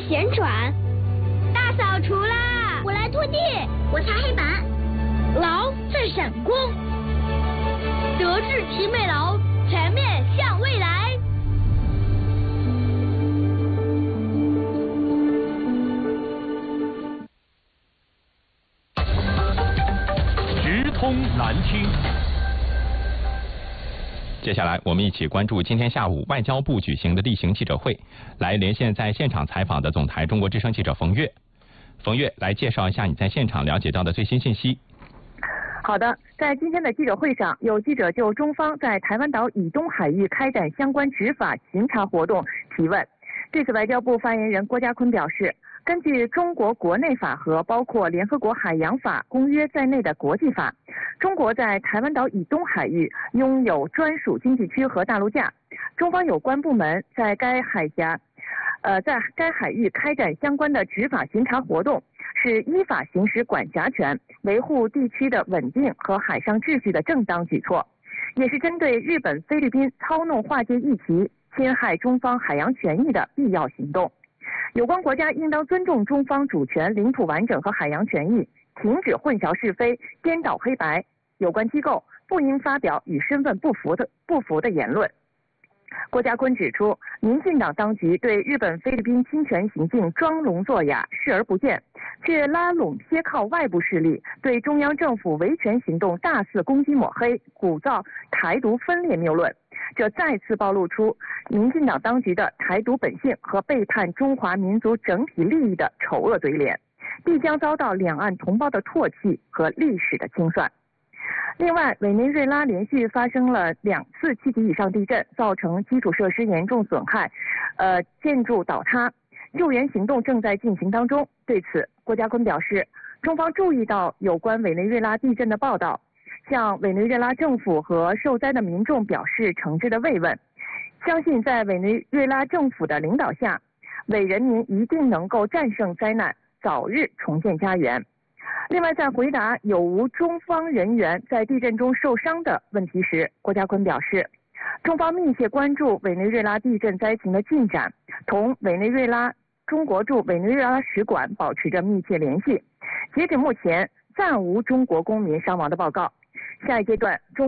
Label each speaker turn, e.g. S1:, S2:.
S1: 旋转。大扫除啦！
S2: 我来拖地，我擦黑板。
S1: 劳在闪光，德智体美劳，全面向未来。
S3: 直通南听。接下来，我们一起关注今天下午外交部举行的例行记者会，来连线在现场采访的总台中国之声记者冯月。冯月，来介绍一下你在现场了解到的最新信息。
S4: 好的，在今天的记者会上，有记者就中方在台湾岛以东海域开展相关执法巡查活动提问。对此，外交部发言人郭家坤表示，根据中国国内法和包括联合国海洋法公约在内的国际法，中国在台湾岛以东海域拥有专属经济区和大陆架，中方有关部门在该海域开展相关的执法巡查活动，是依法行使管辖权，维护地区的稳定和海上秩序的正当举措，也是针对日本、菲律宾操弄划界议题、侵害中方海洋权益的必要行动。有关国家应当尊重中方主权、领土完整和海洋权益，停止混淆是非、颠倒黑白。有关机构不应发表与身份不符的言论。郭家坤指出，民进党当局对日本、菲律宾侵权行径装聋作哑、视而不见，却拉拢贴靠外部势力，对中央政府维权行动大肆攻击抹黑，鼓噪台独分裂谬论。这再次暴露出民进党当局的台独本性和背叛中华民族整体利益的丑恶嘴脸，必将遭到两岸同胞的唾弃和历史的清算。另外，委内瑞拉连续发生了2次7级以上地震，造成基础设施严重损害，建筑倒塌，救援行动正在进行当中。对此，郭家坤表示，中方注意到有关委内瑞拉地震的报道，向委内瑞拉政府和受灾的民众表示诚挚的慰问，相信在委内瑞拉政府的领导下，委人民一定能够战胜灾难，早日重建家园。另外，在回答有无中方人员在地震中受伤的问题时，郭家坤表示，中方密切关注委内瑞拉地震灾情的进展，同中国驻委内瑞拉使馆保持着密切联系。截止目前，暂无中国公民伤亡的报告。下一阶段，